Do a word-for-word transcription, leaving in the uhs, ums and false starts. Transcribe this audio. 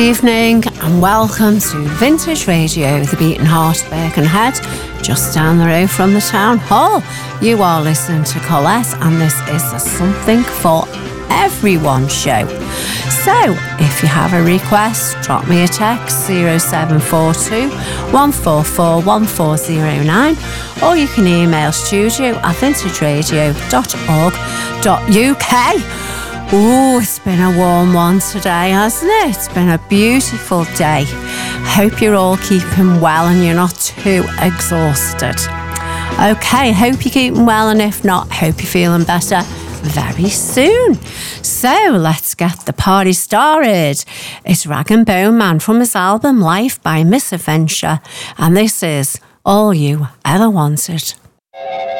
Evening and welcome to Vintage Radio, the beating heart of Birkenhead, just down the road from the town hall. You are listening to Colette and this is a Something for Everyone show. So if you have a request, drop me a text zero seven four two, one four four, one four zero nine or you can email studio at vintage radio dot org dot U K. Oh, it's been a warm one today, hasn't it? It's been a beautiful day. Hope you're all keeping well and you're not too exhausted. Okay, hope you're keeping well, and if not, hope you're feeling better very soon. So let's get the party started. It's Rag and Bone Man from his album Life by Misadventure, and this is All You Ever Wanted.